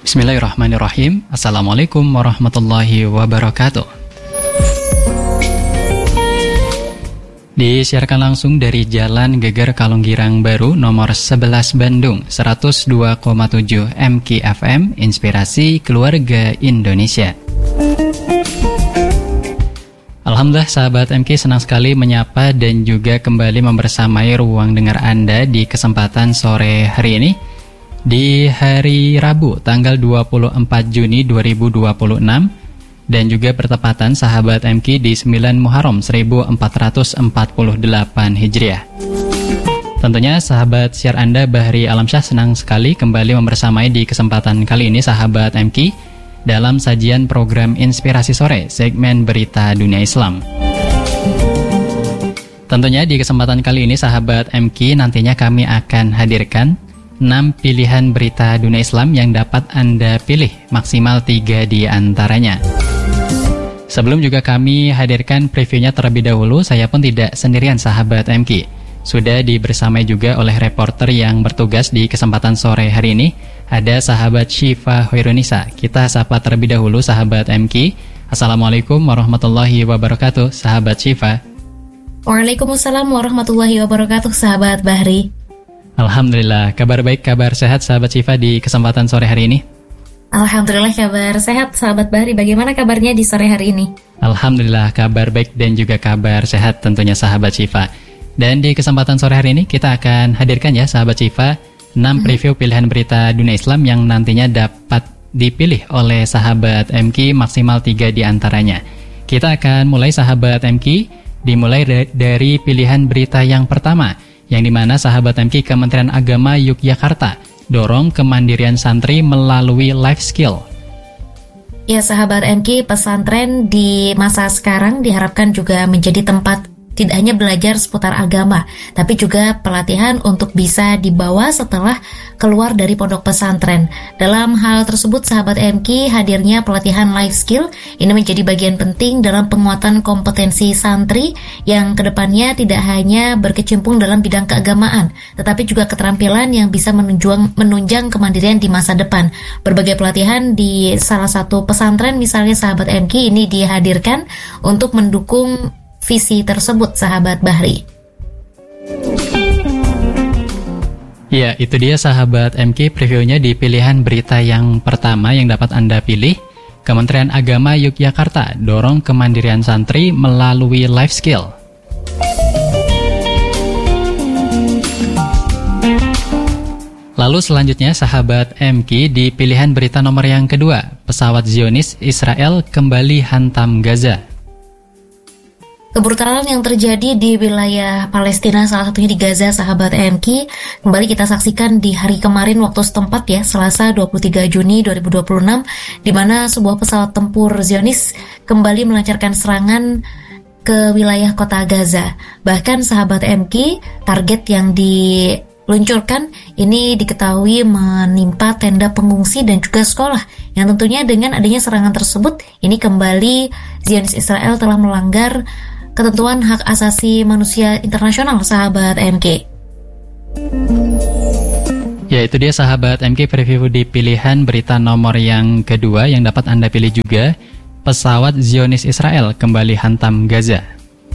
Bismillahirrahmanirrahim. Assalamualaikum warahmatullahi wabarakatuh. Disiarkan langsung dari Jalan Geger Kalonggirang Baru nomor 11 Bandung 102,7 MKFM Inspirasi Keluarga Indonesia. Alhamdulillah sahabat MK, senang sekali menyapa dan juga kembali membersamai ruang dengar Anda di kesempatan sore hari ini. Di hari Rabu tanggal 24 Juni 2026 dan juga bertepatan sahabat MK di 9 Muharram 1448 Hijriah. Tentunya sahabat siar Anda Bahri Alamsyah senang sekali kembali membersamai di kesempatan kali ini sahabat MK dalam sajian program Inspirasi Sore segmen Berita Dunia Islam. Tentunya di kesempatan kali ini sahabat MK nantinya kami akan hadirkan 6 pilihan berita dunia Islam yang dapat Anda pilih, maksimal 3 di antaranya. Sebelum juga kami hadirkan previewnya terlebih dahulu, saya pun tidak sendirian sahabat MK. Sudah dibersamai juga oleh reporter yang bertugas di kesempatan sore hari ini. Ada sahabat Syifa Hoirunisa. Kita sapa terlebih dahulu sahabat MK. Assalamualaikum warahmatullahi wabarakatuh, sahabat Syifa. Waalaikumsalam warahmatullahi wabarakatuh, sahabat Bahri. Alhamdulillah, kabar baik, kabar sehat sahabat Syifa di kesempatan sore hari ini. Alhamdulillah kabar sehat sahabat Bahri. Bagaimana kabarnya di sore hari ini? Alhamdulillah kabar baik dan juga kabar sehat tentunya sahabat Syifa. Dan di kesempatan sore hari ini kita akan hadirkan ya sahabat Syifa 6 preview pilihan berita dunia Islam yang nantinya dapat dipilih oleh sahabat MK, maksimal 3 di antaranya. Kita akan mulai sahabat MK, dimulai dari pilihan berita yang pertama, yang dimana sahabat MK Kementerian Agama Yogyakarta dorong kemandirian santri melalui life skill. Ya sahabat MK, pesantren di masa sekarang diharapkan juga menjadi tempat tidak hanya belajar seputar agama, tapi juga pelatihan untuk bisa dibawa setelah keluar dari pondok pesantren. Dalam hal tersebut sahabat MK, hadirnya pelatihan life skill ini menjadi bagian penting dalam penguatan kompetensi santri yang kedepannya tidak hanya berkecimpung dalam bidang keagamaan, tetapi juga keterampilan yang bisa menunjang kemandirian di masa depan. Berbagai pelatihan di salah satu pesantren misalnya sahabat MK ini dihadirkan untuk mendukung visi tersebut sahabat Bahri. Ya, itu dia sahabat MK previewnya di pilihan berita yang pertama yang dapat Anda pilih. Kementerian Agama Yogyakarta dorong kemandirian santri melalui life skill. Lalu selanjutnya sahabat MK di pilihan berita nomor yang kedua, pesawat Zionis Israel kembali hantam Gaza. Kebrutalan yang terjadi di wilayah Palestina, salah satunya di Gaza, sahabat MK, kembali kita saksikan di hari kemarin waktu setempat ya, Selasa 23 Juni 2026, di mana sebuah pesawat tempur Zionis kembali melancarkan serangan ke wilayah kota Gaza. Bahkan sahabat MK, target yang diluncurkan ini diketahui menimpa tenda pengungsi dan juga sekolah, yang tentunya dengan adanya serangan tersebut, ini kembali Zionis Israel telah melanggar ketentuan hak asasi manusia internasional sahabat MK. Ya, itu dia sahabat MK preview di pilihan berita nomor yang kedua yang dapat Anda pilih juga, pesawat Zionis Israel kembali hantam Gaza.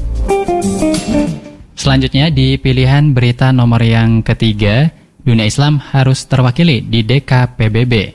Selanjutnya di pilihan berita nomor yang ketiga, dunia Islam harus terwakili di DKPBB.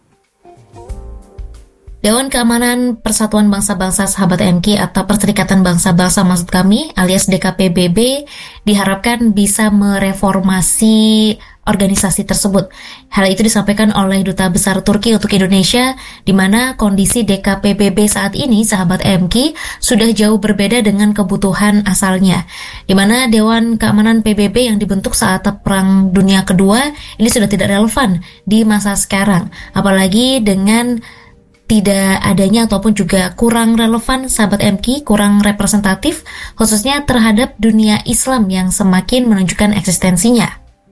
Dewan Keamanan Persatuan Bangsa-Bangsa sahabat MK atau Perserikatan Bangsa-Bangsa maksud kami alias DKPBB diharapkan bisa mereformasi organisasi tersebut. Hal itu disampaikan oleh Duta Besar Turki untuk Indonesia, di mana kondisi DKPBB saat ini sahabat MK sudah jauh berbeda dengan kebutuhan asalnya, di mana Dewan Keamanan PBB yang dibentuk saat Perang Dunia Kedua ini sudah tidak relevan di masa sekarang, apalagi dengan tidak adanya ataupun juga kurang relevan sahabat MK, kurang representatif khususnya terhadap dunia Islam yang semakin menunjukkan eksistensinya.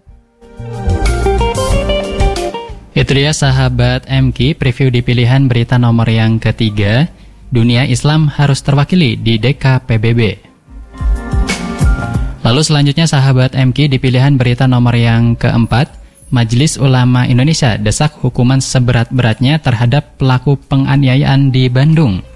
Itu dia sahabat MK preview di pilihan berita nomor yang ketiga, dunia Islam harus terwakili di DKPBB. Lalu selanjutnya sahabat MK di pilihan berita nomor yang keempat, Majelis Ulama Indonesia desak hukuman seberat-beratnya terhadap pelaku penganiayaan di Bandung.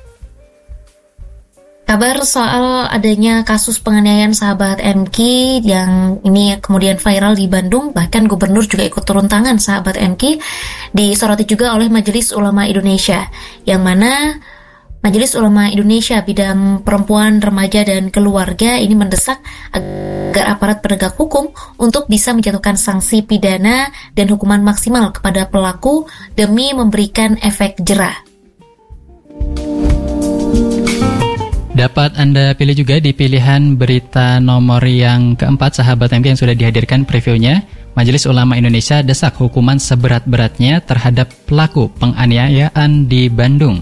Kabar soal adanya kasus penganiayaan sahabat MK yang ini kemudian viral di Bandung, bahkan gubernur juga ikut turun tangan sahabat MK, disoroti juga oleh Majelis Ulama Indonesia, yang mana Majelis Ulama Indonesia bidang perempuan, remaja, dan keluarga ini mendesak agar aparat penegak hukum untuk bisa menjatuhkan sanksi pidana dan hukuman maksimal kepada pelaku demi memberikan efek jerah. Dapat Anda pilih juga di pilihan berita nomor yang keempat, sahabat MK, yang sudah dihadirkan previewnya. Majelis Ulama Indonesia desak hukuman seberat-beratnya terhadap pelaku penganiayaan di Bandung.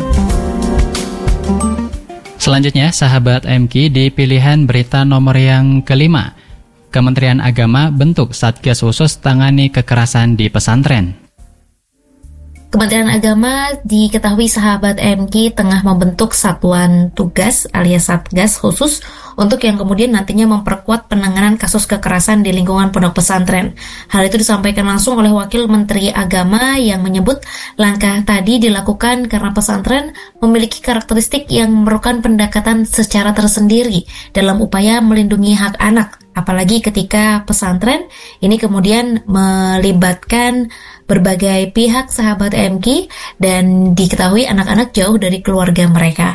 Selanjutnya, sahabat MK, di pilihan berita nomor yang kelima, Kementerian Agama bentuk Satgas Khusus tangani kekerasan di pesantren. Kementerian Agama diketahui sahabat MK tengah membentuk satuan tugas alias Satgas khusus untuk yang kemudian nantinya memperkuat penanganan kasus kekerasan di lingkungan pondok pesantren. Hal itu disampaikan langsung oleh Wakil Menteri Agama yang menyebut langkah tadi dilakukan karena pesantren memiliki karakteristik yang memerlukan pendekatan secara tersendiri dalam upaya melindungi hak anak. Apalagi ketika pesantren ini kemudian melibatkan berbagai pihak sahabat MK dan diketahui anak-anak jauh dari keluarga mereka.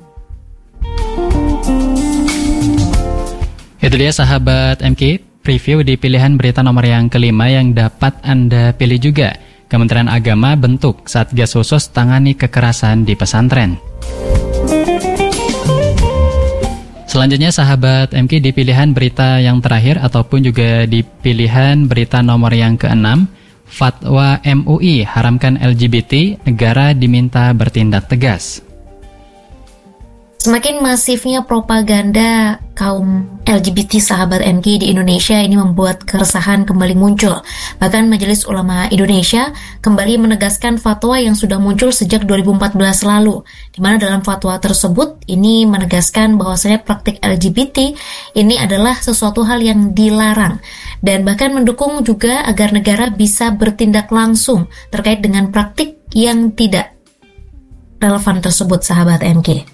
Itu dia sahabat MK, preview di pilihan berita nomor yang kelima yang dapat Anda pilih juga. Kementerian Agama bentuk Satgas Khusus tangani kekerasan di pesantren. Selanjutnya sahabat MK, di pilihan berita yang terakhir ataupun juga di pilihan berita nomor yang keenam, Fatwa MUI haramkan LGBT, negara diminta bertindak tegas. Semakin masifnya propaganda kaum LGBT sahabat MK di Indonesia ini membuat keresahan kembali muncul. Bahkan Majelis Ulama Indonesia kembali menegaskan fatwa yang sudah muncul sejak 2014 lalu, di mana dalam fatwa tersebut ini menegaskan bahwasanya praktik LGBT ini adalah sesuatu hal yang dilarang dan bahkan mendukung juga agar negara bisa bertindak langsung terkait dengan praktik yang tidak relevan tersebut sahabat MK.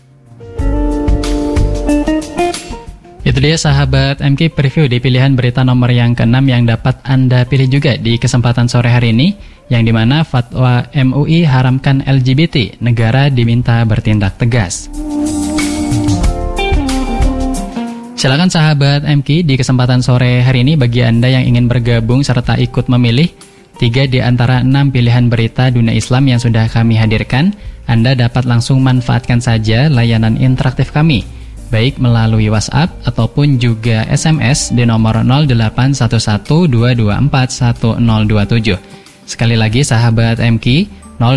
Itu dia sahabat MK, preview di pilihan berita nomor yang keenam yang dapat Anda pilih juga di kesempatan sore hari ini, yang dimana fatwa MUI haramkan LGBT, negara diminta bertindak tegas. Silakan sahabat MK, di kesempatan sore hari ini bagi Anda yang ingin bergabung serta ikut memilih 3 di antara 6 pilihan berita dunia Islam yang sudah kami hadirkan, Anda dapat langsung manfaatkan saja layanan interaktif kami, baik melalui WhatsApp ataupun juga SMS di nomor 081122411027. Sekali lagi sahabat MK,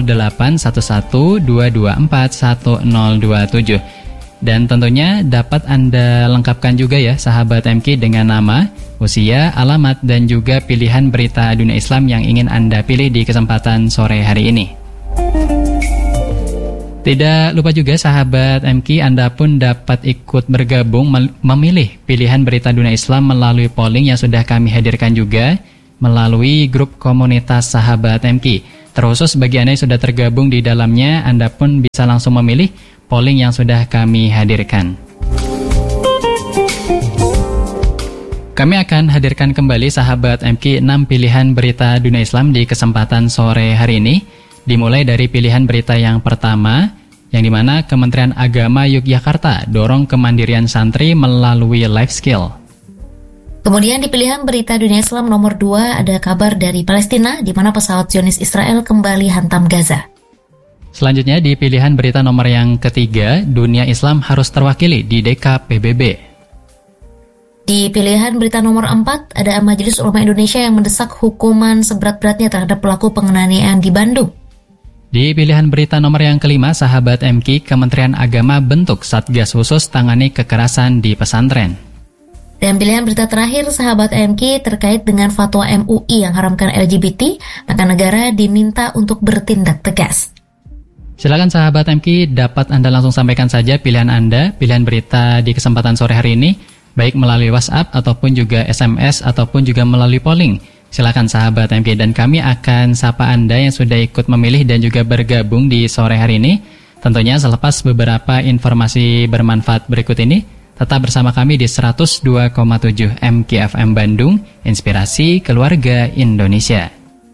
081122411027. Dan tentunya dapat Anda lengkapkan juga ya sahabat MK dengan nama, usia, alamat, dan juga pilihan berita dunia Islam yang ingin Anda pilih di kesempatan sore hari ini. Tidak lupa juga sahabat MK, Anda pun dapat ikut bergabung memilih pilihan berita dunia Islam melalui polling yang sudah kami hadirkan juga melalui grup komunitas sahabat MK. Terkhusus bagi Anda yang sudah tergabung di dalamnya, Anda pun bisa langsung memilih polling yang sudah kami hadirkan. Kami akan hadirkan kembali sahabat MK 6 pilihan berita dunia Islam di kesempatan sore hari ini. Dimulai dari pilihan berita yang pertama, yang dimana Kementerian Agama Yogyakarta dorong kemandirian santri melalui life skill. Kemudian di pilihan berita dunia Islam nomor 2 ada kabar dari Palestina, di mana pesawat Zionis Israel kembali hantam Gaza. Selanjutnya di pilihan berita nomor yang ketiga, dunia Islam harus terwakili di DKPBB. Di pilihan berita nomor 4 ada Majelis Ulama Indonesia yang mendesak hukuman seberat-beratnya terhadap pelaku penganiayaan di Bandung. Di pilihan berita nomor yang kelima, sahabat MK, Kementerian Agama bentuk Satgas Khusus tangani kekerasan di pesantren. Dan pilihan berita terakhir, sahabat MK, terkait dengan fatwa MUI yang haramkan LGBT, maka negara diminta untuk bertindak tegas. Silakan sahabat MK, dapat Anda langsung sampaikan saja pilihan Anda, pilihan berita di kesempatan sore hari ini, baik melalui WhatsApp ataupun juga SMS ataupun juga melalui polling Silakan sahabat MK, dan kami akan sapa Anda yang sudah ikut memilih dan juga bergabung di sore hari ini. Tentunya selepas beberapa informasi bermanfaat berikut ini, tetap bersama kami di 102,7 MKFM Bandung, Inspirasi Keluarga Indonesia.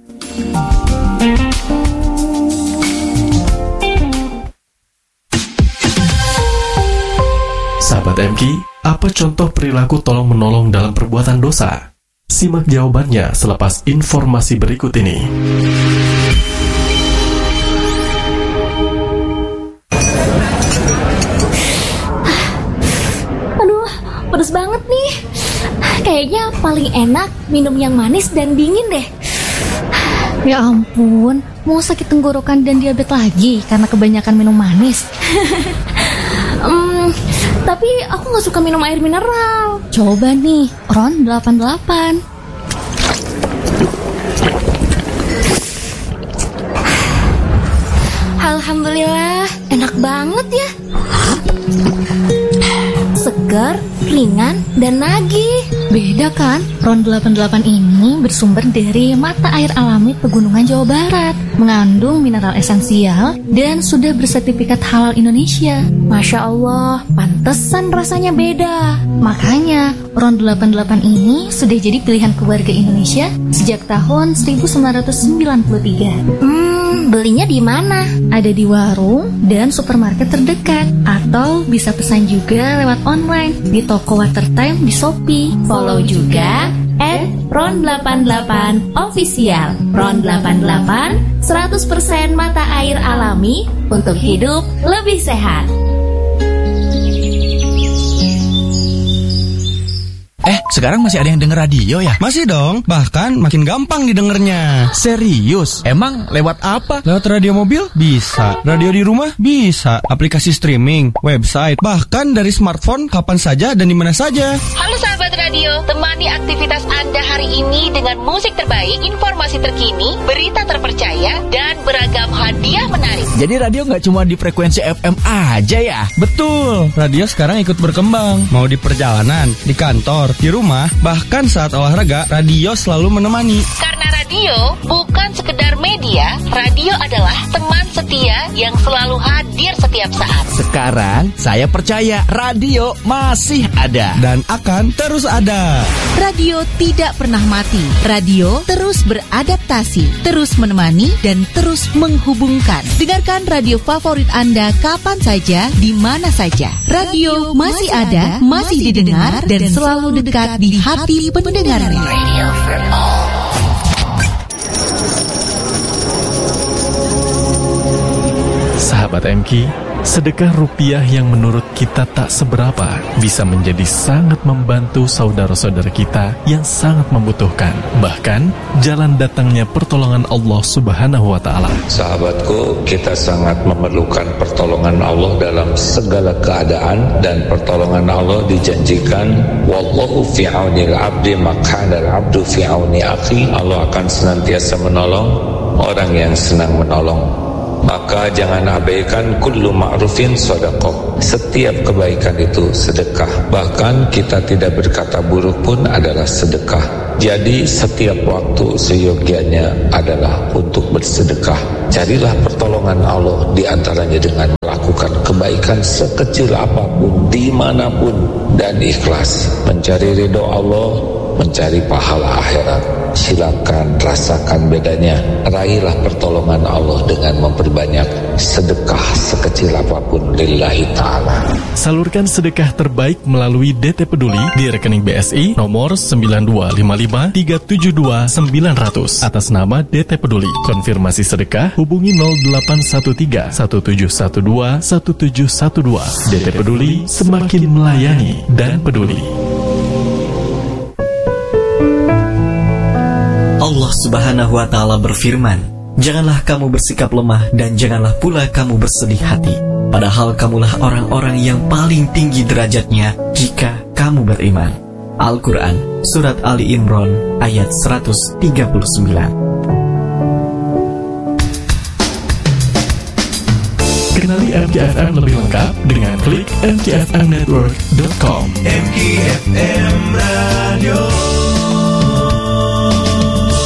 Sahabat MK, apa contoh perilaku tolong-menolong dalam perbuatan dosa? Simak jawabannya selepas informasi berikut ini. Aduh, pedes banget nih. Kayaknya paling enak minum yang manis dan dingin deh. Ya ampun, mau sakit tenggorokan dan diabetes lagi karena kebanyakan minum manis. Tapi aku gak suka minum air mineral. Coba nih, Ron 88. Alhamdulillah, enak banget ya. Segar, ringan, dan nagih. Beda kan? Ron 88 ini bersumber dari mata air alami Pegunungan Jawa Barat, mengandung mineral esensial dan sudah bersertifikat halal Indonesia. Masya Allah, pantesan rasanya beda. Makanya Ron 88 ini sudah jadi pilihan keluarga Indonesia sejak tahun 1993. Belinya di mana? Ada di warung dan supermarket terdekat, atau bisa pesan juga lewat online di toko Watertime di Shopee. Follow juga @ron88 official. Ron 88 100% mata air alami untuk hidup lebih sehat. Sekarang masih ada yang denger radio ya? Masih dong, bahkan makin gampang didengarnya. Serius? Emang lewat apa? Lewat radio mobil? Bisa. Radio di rumah? Bisa. Aplikasi streaming, website, bahkan dari smartphone kapan saja dan di mana saja. Halo sahabat radio, temani aktivitas Anda hari ini dengan musik terbaik, informasi terkini, berita terpercaya, dan beragam hadiah menarik. Jadi radio nggak cuma di frekuensi FM aja ya? Betul, radio sekarang ikut berkembang. Mau di perjalanan, di kantor, di rumah, bahkan saat olahraga, radio selalu menemani. Karena radio bukan sekedar media, radio adalah teman setia yang selalu hadir setiap saat. Sekarang saya percaya radio masih ada dan akan terus ada. Radio tidak pernah mati. Radio terus beradaptasi, terus menemani, dan terus menghubungkan. Dengarkan radio favorit Anda kapan saja, di mana saja. Radio masih ada, masih didengar, dan selalu dekat di hati pendengarnya. Radio for all. Sahabat MK, sedekah rupiah yang menurut kita tak seberapa bisa menjadi sangat membantu saudara-saudara kita yang sangat membutuhkan. Bahkan, jalan datangnya pertolongan Allah Subhanahu wa Ta'ala. Sahabatku, kita sangat memerlukan pertolongan Allah dalam segala keadaan, dan pertolongan Allah dijanjikan, wallahu fi aunil abdi maq'anal abdu fi auni akhi. Allah akan senantiasa menolong orang yang senang menolong. Maka jangan abaikan kullu ma'rufin sedekah. Setiap kebaikan itu sedekah. Bahkan kita tidak berkata buruk pun adalah sedekah. Jadi setiap waktu seyogianya adalah untuk bersedekah. Carilah pertolongan Allah di antaranya dengan melakukan kebaikan sekecil apapun, dimanapun, dan ikhlas. Mencari ridho Allah, mencari pahala akhirat. Silakan rasakan bedanya. Raihlah pertolongan Allah dengan memperbanyak sedekah sekecil apapun lillahi ta'ala. Salurkan sedekah terbaik melalui DT Peduli di rekening BSI nomor 9255372900 atas nama DT Peduli. Konfirmasi sedekah hubungi 0813 1712 1712. DT Peduli, semakin melayani dan peduli. Allah Subhanahu wa Ta'ala berfirman, janganlah kamu bersikap lemah dan janganlah pula kamu bersedih hati, padahal kamulah orang-orang yang paling tinggi derajatnya jika kamu beriman. Al-Quran, Surat Ali Imran, ayat 139. Kenali MKFM lebih lengkap dengan klik mkfmnetwork.com. MKFM Radio.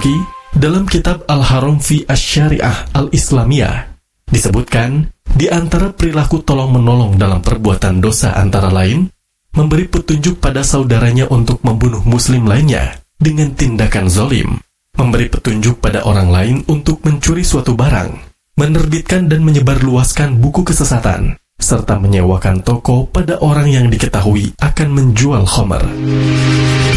Al-Maliki, dalam kitab Al-Haram fi Asy-Syariah Al-Islamiyah, disebutkan di antara perilaku tolong-menolong dalam perbuatan dosa antara lain, memberi petunjuk pada saudaranya untuk membunuh muslim lainnya dengan tindakan zalim, memberi petunjuk pada orang lain untuk mencuri suatu barang, menerbitkan dan menyebarluaskan buku kesesatan, serta menyewakan toko pada orang yang diketahui akan menjual khamar.